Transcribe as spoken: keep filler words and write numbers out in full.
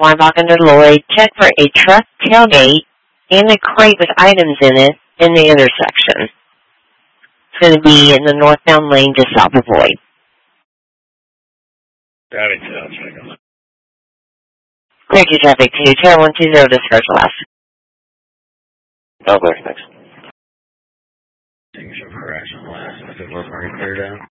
Weinbach under Lloyd. Check for a truck tailgate and a crate with items in it in the intersection. It's going to be in the northbound lane just south of Lloyd. Traffic two, I'll check them. Thank you, Traffic two. Tower one two zero, discharge last. Belleville, next. Taking some correction last. If it was already cleared out.